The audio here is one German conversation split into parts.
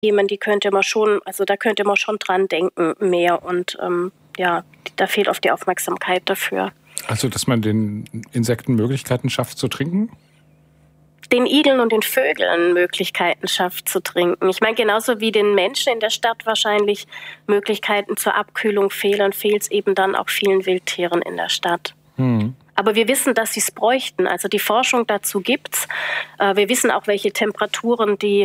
Themen, die könnte man schon, also da könnte man schon dran denken mehr und da fehlt oft die Aufmerksamkeit dafür. Also, dass man den Insekten Möglichkeiten schafft zu trinken? Den Igeln und den Vögeln Möglichkeiten schafft zu trinken. Ich meine, genauso wie den Menschen in der Stadt wahrscheinlich Möglichkeiten zur Abkühlung fehlen, fehlt es eben dann auch vielen Wildtieren in der Stadt. Aber wir wissen, dass sie es bräuchten. Also die Forschung dazu gibt's. Wir wissen auch, welche Temperaturen die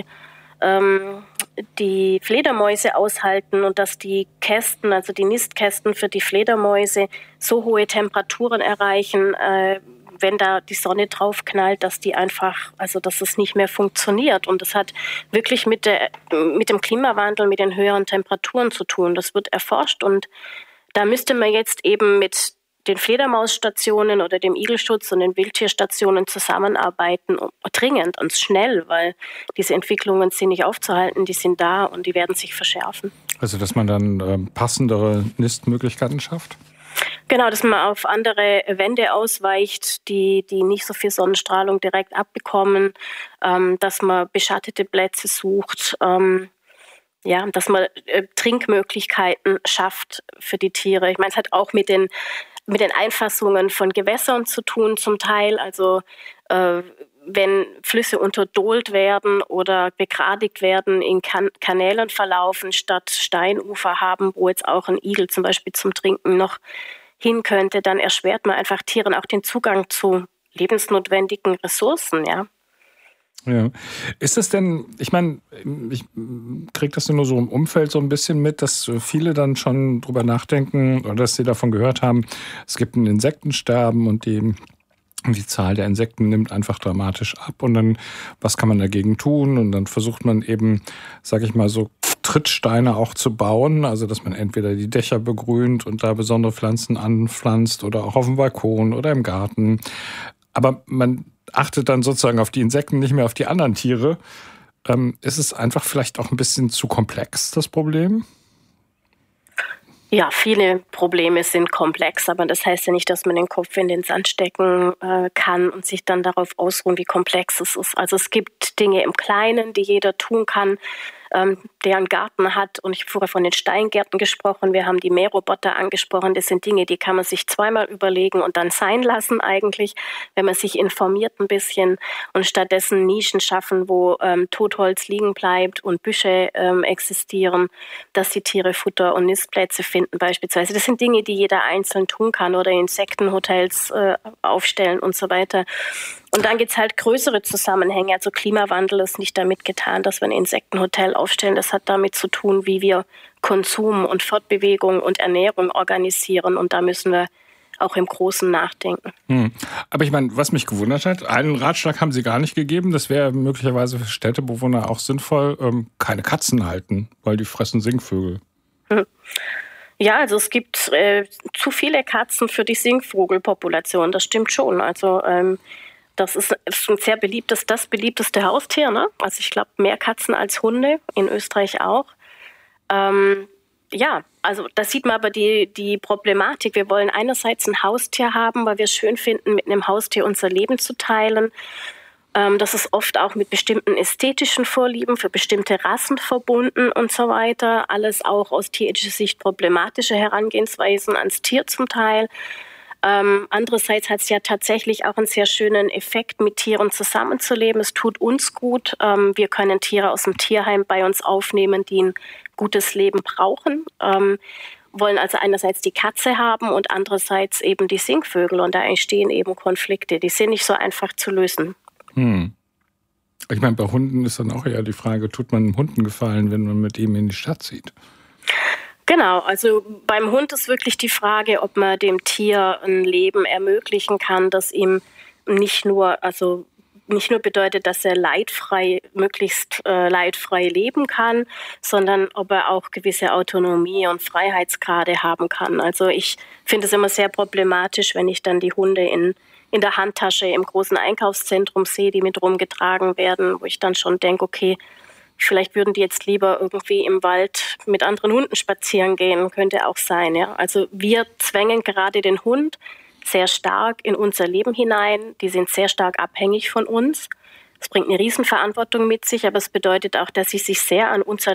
Fledermäuse aushalten und dass die Kästen, also die Nistkästen für die Fledermäuse so hohe Temperaturen erreichen, wenn da die Sonne drauf knallt, dass die einfach, also dass es nicht mehr funktioniert. Und das hat wirklich mit dem Klimawandel, mit den höheren Temperaturen zu tun. Das wird erforscht und da müsste man jetzt eben mit den Fledermausstationen oder dem Igelschutz und den Wildtierstationen zusammenarbeiten, dringend und schnell, weil diese Entwicklungen sind nicht aufzuhalten, die sind da und die werden sich verschärfen. Also, dass man dann passendere Nistmöglichkeiten schafft? Genau, dass man auf andere Wände ausweicht, die nicht so viel Sonnenstrahlung direkt abbekommen, dass man beschattete Plätze sucht, dass man Trinkmöglichkeiten schafft für die Tiere. Ich meine, es hat auch mit den Einfassungen von Gewässern zu tun zum Teil. Also wenn Flüsse unterdolt werden oder begradigt werden, in Kanälen verlaufen, statt Steinufer haben, wo jetzt auch ein Igel zum Beispiel zum Trinken noch hin könnte, dann erschwert man einfach Tieren auch den Zugang zu lebensnotwendigen Ressourcen, ja. Ja. Ist das denn, ich meine, ich kriege das nur so im Umfeld so ein bisschen mit, dass viele dann schon drüber nachdenken oder dass sie davon gehört haben, es gibt ein Insektensterben und die Zahl der Insekten nimmt einfach dramatisch ab und dann, was kann man dagegen tun? Und dann versucht man eben, sage ich mal, so Trittsteine auch zu bauen, also dass man entweder die Dächer begrünt und da besondere Pflanzen anpflanzt oder auch auf dem Balkon oder im Garten. Aber man achtet dann sozusagen auf die Insekten, nicht mehr auf die anderen Tiere. Ist es einfach vielleicht auch ein bisschen zu komplex, das Problem? Ja, viele Probleme sind komplex, aber das heißt ja nicht, dass man den Kopf in den Sand stecken kann und sich dann darauf ausruhen, wie komplex es ist. Also es gibt Dinge im Kleinen, die jeder tun kann, der einen Garten hat. Und ich habe vorher von den Steingärten gesprochen, wir haben die Mähroboter angesprochen. Das sind Dinge, die kann man sich zweimal überlegen und dann sein lassen eigentlich, wenn man sich informiert ein bisschen und stattdessen Nischen schaffen, wo Totholz liegen bleibt und Büsche existieren, dass die Tiere Futter und Nistplätze finden beispielsweise. Das sind Dinge, die jeder einzeln tun kann oder Insektenhotels aufstellen und so weiter. Und dann gibt es halt größere Zusammenhänge. Also Klimawandel ist nicht damit getan, dass wir ein Insektenhotel aufstellen. Das hat damit zu tun, wie wir Konsum und Fortbewegung und Ernährung organisieren. Und da müssen wir auch im Großen nachdenken. Aber ich meine, was mich gewundert hat, einen Ratschlag haben Sie gar nicht gegeben. Das wäre möglicherweise für Städtebewohner auch sinnvoll, keine Katzen halten, weil die fressen Singvögel. Ja, also es gibt zu viele Katzen für die Singvogelpopulation. Das stimmt schon. Also das ist ein sehr das beliebteste Haustier, ne? Also ich glaube, mehr Katzen als Hunde, in Österreich auch. Also da sieht man aber die Problematik. Wir wollen einerseits ein Haustier haben, weil wir es schön finden, mit einem Haustier unser Leben zu teilen. Das ist oft auch mit bestimmten ästhetischen Vorlieben für bestimmte Rassen verbunden und so weiter. Alles auch aus tierethischer Sicht problematische Herangehensweisen ans Tier zum Teil. Andererseits hat es ja tatsächlich auch einen sehr schönen Effekt, mit Tieren zusammenzuleben. Es tut uns gut. Wir können Tiere aus dem Tierheim bei uns aufnehmen, die ein gutes Leben brauchen. Wollen also einerseits die Katze haben und andererseits eben die Singvögel. Und da entstehen eben Konflikte. Die sind nicht so einfach zu lösen. Ich meine, bei Hunden ist dann auch eher die Frage, tut man einem Hund einen Gefallen, wenn man mit ihm in die Stadt zieht? Genau, also beim Hund ist wirklich die Frage, ob man dem Tier ein Leben ermöglichen kann, das ihm nicht nur bedeutet, dass er möglichst leidfrei leben kann, sondern ob er auch gewisse Autonomie und Freiheitsgrade haben kann. Also ich finde es immer sehr problematisch, wenn ich dann die Hunde in der Handtasche im großen Einkaufszentrum sehe, die mit rumgetragen werden, wo ich dann schon denke, okay, vielleicht würden die jetzt lieber irgendwie im Wald mit anderen Hunden spazieren gehen, könnte auch sein. Ja? Also wir zwängen gerade den Hund sehr stark in unser Leben hinein. Die sind sehr stark abhängig von uns. Es bringt eine Riesenverantwortung mit sich, aber es bedeutet auch, dass sie sich sehr an unser